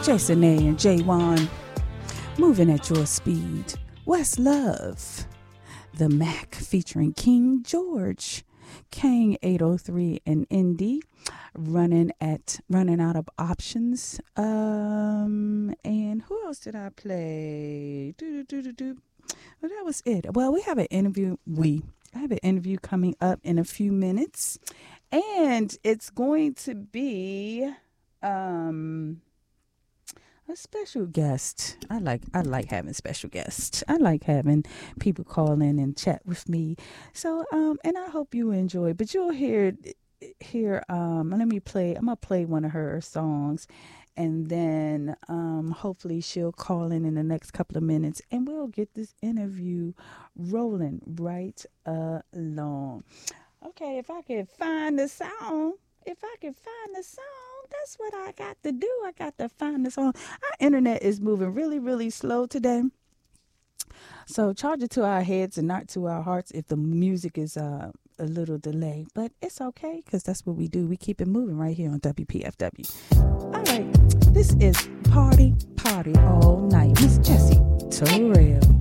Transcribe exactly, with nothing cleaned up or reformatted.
Jason A and J one, moving at your speed. West Love, The Mac featuring King George, Kang eight oh three and Indy, running at running out of options. Um, and who else did I play? Do do do do do. Well, that was it. Well, we have an interview. We I have an interview coming up in a few minutes, and it's going to be um. a special guest. I like I like having special guests. I like having people call in and chat with me. So um and I hope you enjoy. But you'll hear hear um let me play I'm gonna play one of her songs, and then um hopefully she'll call in in the next couple of minutes, and we'll get this interview rolling right along. Okay, if I can find the song, if I can find the song. That's what I got to do. I got to find this song. Our internet is moving really, really slow today. So charge it to our heads and not to our hearts if the music is uh, a little delayed. But it's okay, because that's what we do. We keep it moving right here on W P F W. All right. This is Party, Party All Night. Miss Jessie Terrell.